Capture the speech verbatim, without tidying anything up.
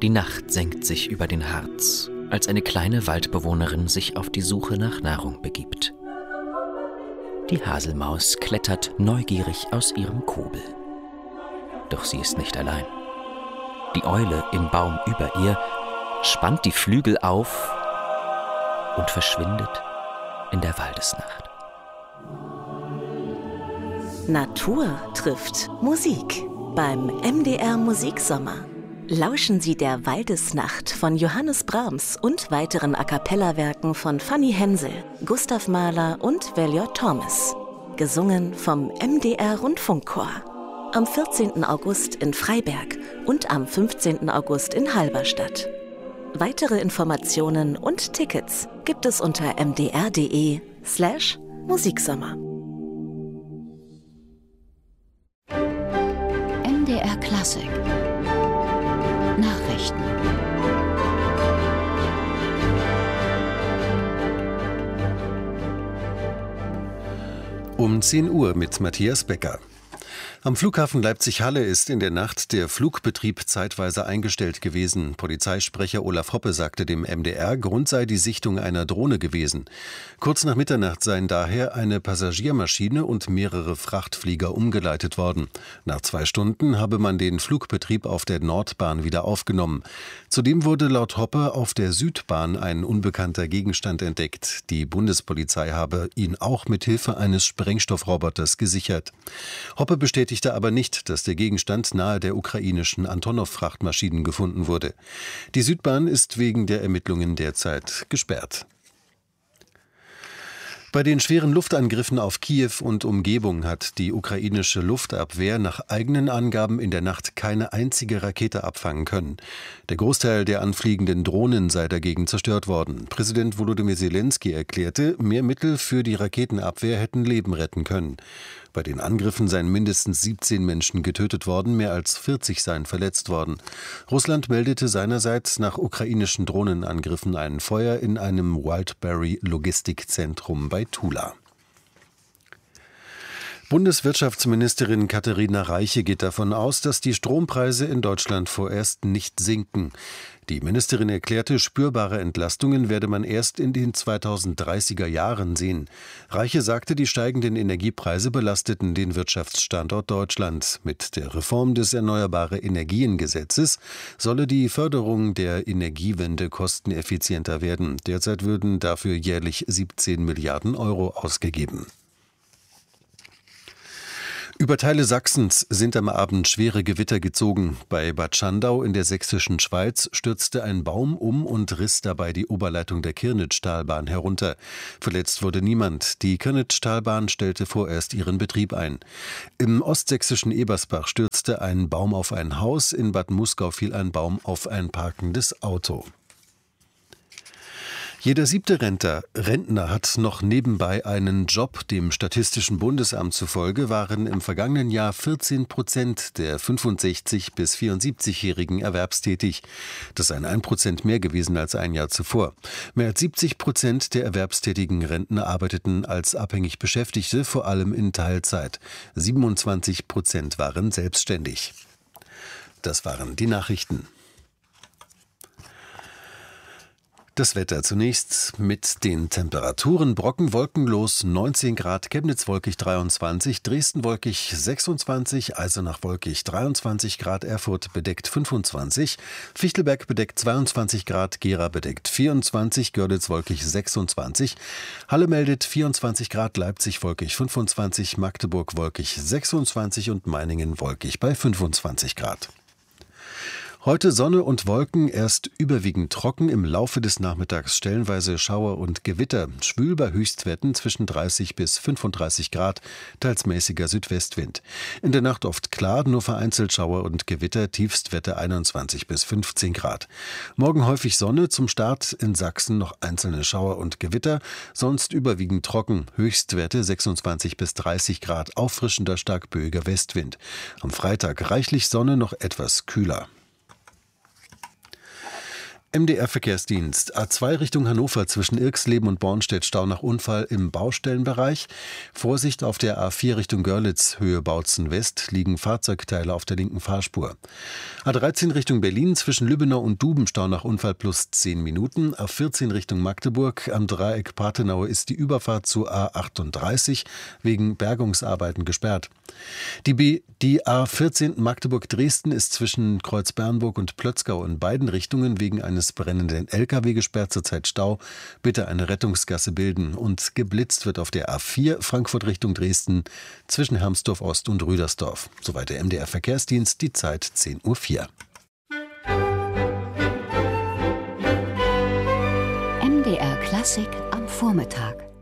Die Nacht senkt sich über den Harz, als eine kleine Waldbewohnerin sich auf die Suche nach Nahrung begibt. Die Haselmaus klettert neugierig aus ihrem Kobel. Doch sie ist nicht allein. Die Eule im Baum über ihr spannt die Flügel auf und verschwindet in der Waldesnacht. Natur trifft Musik beim M D R Musiksommer. Lauschen Sie der Waldesnacht von Johannes Brahms und weiteren A-cappella-Werken von Fanny Hensel, Gustav Mahler und Valior Thomas. Gesungen vom M D R Rundfunkchor. Am vierzehnten August in Freiberg und am fünfzehnten August in Halberstadt. Weitere Informationen und Tickets gibt es unter mdr.de slash Musiksommer. M D R Klassik Nachrichten. Um zehn Uhr mit Matthias Becker. Am Flughafen Leipzig-Halle ist in der Nacht der Flugbetrieb zeitweise eingestellt gewesen. Polizeisprecher Olaf Hoppe sagte dem M D R, Grund sei die Sichtung einer Drohne gewesen. Kurz nach Mitternacht seien daher eine Passagiermaschine und mehrere Frachtflieger umgeleitet worden. Nach zwei Stunden habe man den Flugbetrieb auf der Nordbahn wieder aufgenommen. Zudem wurde laut Hoppe auf der Südbahn ein unbekannter Gegenstand entdeckt. Die Bundespolizei habe ihn auch mit Hilfe eines Sprengstoffroboters gesichert. Hoppe bestätigte aber nicht, dass der Gegenstand nahe der ukrainischen Antonov-Frachtmaschinen gefunden wurde. Die Südbahn ist wegen der Ermittlungen derzeit gesperrt. Bei den schweren Luftangriffen auf Kiew und Umgebung hat die ukrainische Luftabwehr nach eigenen Angaben in der Nacht keine einzige Rakete abfangen können. Der Großteil der anfliegenden Drohnen sei dagegen zerstört worden. Präsident Volodymyr Zelensky erklärte, mehr Mittel für die Raketenabwehr hätten Leben retten können. Bei den Angriffen seien mindestens siebzehn Menschen getötet worden, mehr als vierzig seien verletzt worden. Russland meldete seinerseits nach ukrainischen Drohnenangriffen ein Feuer in einem Wildberry-Logistikzentrum bei Tula. Bundeswirtschaftsministerin Katharina Reiche geht davon aus, dass die Strompreise in Deutschland vorerst nicht sinken. Die Ministerin erklärte, spürbare Entlastungen werde man erst in den zweitausenddreißiger Jahren sehen. Reiche sagte, die steigenden Energiepreise belasteten den Wirtschaftsstandort Deutschland. Mit der Reform des Erneuerbare-Energien-Gesetzes solle die Förderung der Energiewende kosteneffizienter werden. Derzeit würden dafür jährlich siebzehn Milliarden Euro ausgegeben. Über Teile Sachsens sind am Abend schwere Gewitter gezogen. Bei Bad Schandau in der sächsischen Schweiz stürzte ein Baum um und riss dabei die Oberleitung der Kirnitz-Stahlbahn herunter. Verletzt wurde niemand. Die Kirnitz-Stahlbahn stellte vorerst ihren Betrieb ein. Im ostsächsischen Ebersbach stürzte ein Baum auf ein Haus. In Bad Muskau fiel ein Baum auf ein parkendes Auto. Jeder siebte Rentner, Rentner hat noch nebenbei einen Job. Dem Statistischen Bundesamt zufolge waren im vergangenen Jahr vierzehn Prozent der fünfundsechzig- bis vierundsiebzigjährigen erwerbstätig. Das sei ein Prozent mehr gewesen als ein Jahr zuvor. Mehr als siebzig Prozent der erwerbstätigen Rentner arbeiteten als abhängig Beschäftigte, vor allem in Teilzeit. siebenundzwanzig Prozent waren selbstständig. Das waren die Nachrichten. Das Wetter zunächst mit den Temperaturen: Brocken wolkenlos neunzehn Grad, Chemnitz wolkig dreiundzwanzig, Dresden wolkig sechsundzwanzig, Eisenach wolkig dreiundzwanzig Grad, Erfurt bedeckt fünfundzwanzig, Fichtelberg bedeckt zweiundzwanzig Grad, Gera bedeckt vierundzwanzig, Görlitz wolkig sechsundzwanzig, Halle meldet vierundzwanzig Grad, Leipzig wolkig fünfundzwanzig, Magdeburg wolkig sechsundzwanzig und Meiningen wolkig bei fünfundzwanzig Grad. Heute Sonne und Wolken, erst überwiegend trocken, im Laufe des Nachmittags stellenweise Schauer und Gewitter. Schwül bei Höchstwerten zwischen dreißig bis fünfunddreißig Grad, teils mäßiger Südwestwind. In der Nacht oft klar, nur vereinzelt Schauer und Gewitter, Tiefstwerte einundzwanzig bis fünfzehn Grad. Morgen häufig Sonne, zum Start in Sachsen noch einzelne Schauer und Gewitter, sonst überwiegend trocken, Höchstwerte sechsundzwanzig bis dreißig Grad, auffrischender stark böiger Westwind. Am Freitag reichlich Sonne, noch etwas kühler. M D R-Verkehrsdienst. A zwei Richtung Hannover zwischen Irxleben und Bornstedt, Stau nach Unfall im Baustellenbereich. Vorsicht auf der A vier Richtung Görlitz, Höhe Bautzen West, liegen Fahrzeugteile auf der linken Fahrspur. A dreizehn Richtung Berlin zwischen Lübbenau und Duben, Stau nach Unfall plus zehn Minuten. A vierzehn Richtung Magdeburg, am Dreieck Pathenau ist die Überfahrt zu A achtunddreißig wegen Bergungsarbeiten gesperrt. Die, B, die A vierzehn Magdeburg-Dresden ist zwischen Kreuz Bernburg und Plötzgau in beiden Richtungen wegen eines brennenden L K W gesperrt, zurzeit Stau. Bitte eine Rettungsgasse bilden. Und geblitzt wird auf der A vier Frankfurt Richtung Dresden zwischen Hermsdorf Ost und Rüdersdorf. Soweit der M D R-Verkehrsdienst, die Zeit zehn Uhr vier. M D R Klassik am Vormittag.